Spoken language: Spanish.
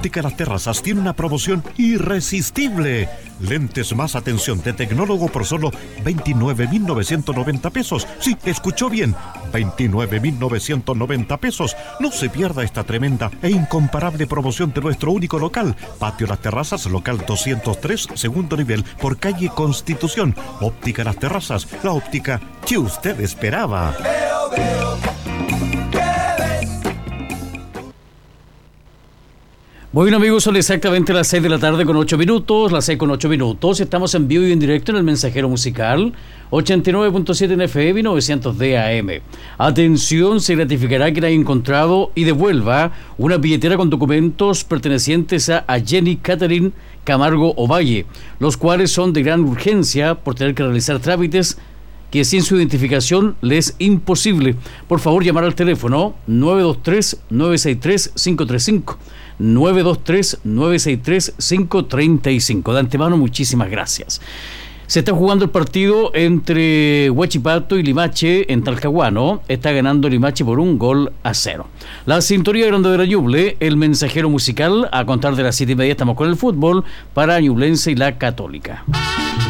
Óptica Las Terrazas tiene una promoción irresistible. Lentes más atención de tecnólogo por solo 29.990 pesos. Sí, escuchó bien, 29.990 pesos. No se pierda esta tremenda e incomparable promoción de nuestro único local. Patio Las Terrazas, local 203, segundo nivel, por calle Constitución. Óptica Las Terrazas, la óptica que usted esperaba. Bueno, amigos, son exactamente las 6 de la tarde con 8 minutos, las 6 con 8 minutos. Estamos en vivo y en directo en el Mensajero Musical, 89.7 en FM y 900 de AM. Atención, se gratificará quien haya encontrado y devuelva una billetera con documentos pertenecientes a Jenny Catherine Camargo Ovalle, los cuales son de gran urgencia por tener que realizar trámites que sin su identificación le es imposible. Por favor, llamar al teléfono 923-963-535. 923-963-535. De antemano, muchísimas gracias. Se está jugando el partido entre Huachipato y Limache en Talcahuano. Está ganando Limache por 1-0. La sintonía grande de la Ñuble, el Mensajero Musical. A contar de las 7:30 estamos con el fútbol para Ñublense y la Católica.